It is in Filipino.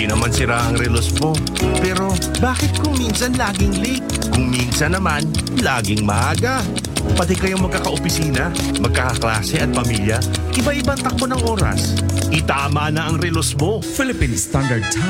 Hindi naman sira ang relos mo. Pero bakit kung minsan laging late? Kung minsan naman, laging maaga. Pati kayong magkakaopisina, magkakaklase at pamilya, iba-ibang takbo ng oras. Itama na ang relos mo. Philippine Standard Time.